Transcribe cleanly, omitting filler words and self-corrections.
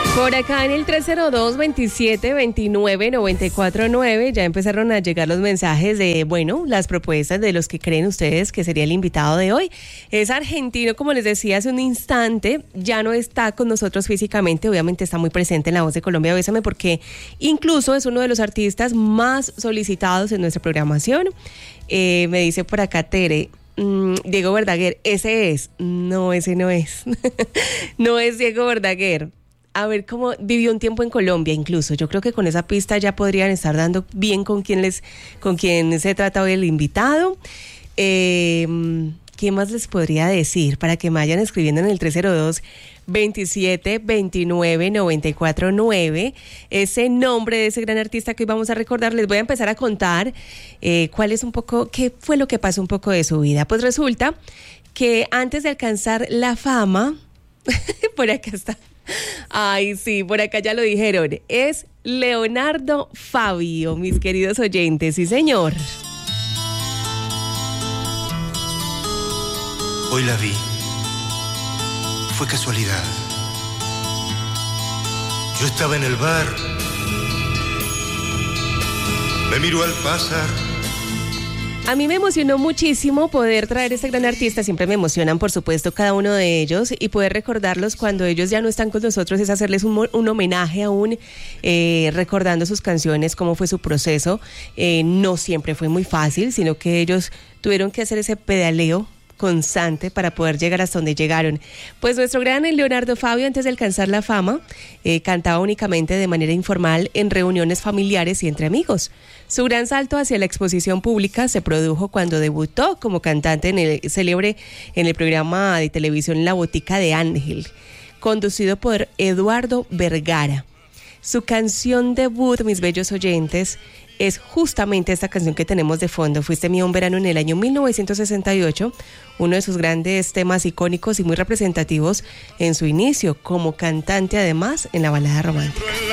Por acá en el 302-2729-949 ya empezaron a llegar los mensajes de, las propuestas de los que creen ustedes que sería el invitado de hoy. Es argentino, como les decía hace un instante, ya no está con nosotros físicamente, obviamente está muy presente en La Voz de Colombia, Bésame, porque incluso es uno de los artistas más solicitados en nuestra programación. Me dice por acá Tere, Diego Verdaguer, ese es. No, ese no es. No es Diego Verdaguer. A ver cómo vivió un tiempo en Colombia incluso. Yo creo que con esa pista ya podrían estar dando bien con quién se trata hoy el invitado. ¿Qué más les podría decir? Para que me vayan escribiendo en el 302-2729-949 ese nombre de ese gran artista que hoy vamos a recordar. Les voy a empezar a contar qué fue lo que pasó un poco de su vida. Pues resulta que antes de alcanzar la fama, por acá está. Ay, sí, por acá ya lo dijeron. Es Leonardo Fabio, mis queridos oyentes. Sí, señor. Hoy la vi. Fue casualidad. Yo estaba en el bar. Me miró al pasar. A mí me emocionó muchísimo poder traer a este gran artista. Siempre me emocionan, por supuesto, cada uno de ellos, y poder recordarlos cuando ellos ya no están con nosotros, es hacerles un homenaje aún, recordando sus canciones, cómo fue su proceso. No siempre fue muy fácil, sino que ellos tuvieron que hacer ese pedaleo constante para poder llegar hasta donde llegaron. Pues nuestro gran Leonardo Fabio, antes de alcanzar la fama, cantaba únicamente de manera informal en reuniones familiares y entre amigos. Su gran salto hacia la exposición pública se produjo cuando debutó como cantante en el programa de televisión La Botica de Ángel, conducido por Eduardo Vergara. Su canción debut, mis bellos oyentes, es justamente esta canción que tenemos de fondo, Fuiste Mía un verano, en el año 1968, uno de sus grandes temas icónicos y muy representativos en su inicio como cantante, además en la balada romántica.